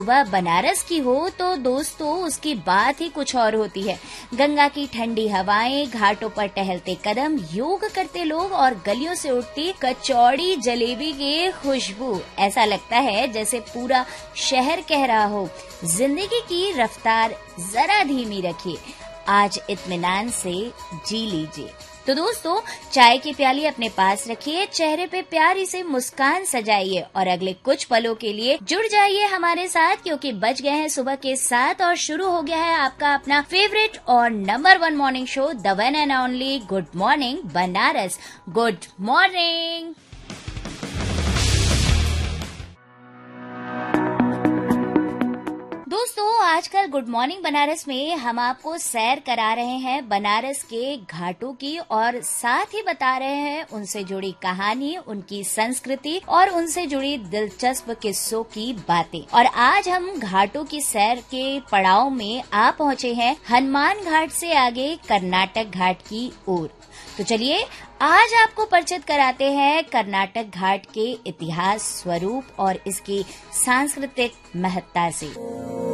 वह बनारस की हो तो दोस्तों उसकी बात ही कुछ और होती है। गंगा की ठंडी हवाएं, घाटों पर टहलते कदम, योग करते लोग और गलियों से उठती कचौड़ी जलेबी की खुशबू, ऐसा लगता है जैसे पूरा शहर कह रहा हो, जिंदगी की रफ्तार जरा धीमी रखिए, आज इत्मीनान से जी लीजिए। तो दोस्तों, चाय की प्याली अपने पास रखिए, चेहरे पे प्यारी से मुस्कान सजाइए और अगले कुछ पलों के लिए जुड़ जाइए हमारे साथ, क्योंकि बज गए हैं सुबह के 7 और शुरू हो गया है आपका अपना फेवरेट और number 1 morning show, the one and only good morning Banaras. Good morning. दोस्तों, आजकल गुड मॉर्निंग बनारस में हम आपको सैर करा रहे हैं बनारस के घाटों की और साथ ही बता रहे हैं उनसे जुड़ी कहानी, उनकी संस्कृति और उनसे जुड़ी दिलचस्प किस्सों की बातें। और आज हम घाटों की सैर के पड़ाव में आ पहुंचे हैं हनुमान घाट से आगे कर्नाटक घाट की ओर। तो चलिए आज आपको परिचित कराते हैं कर्नाटक घाट के इतिहास, स्वरूप और इसकी सांस्कृतिक महत्ता से।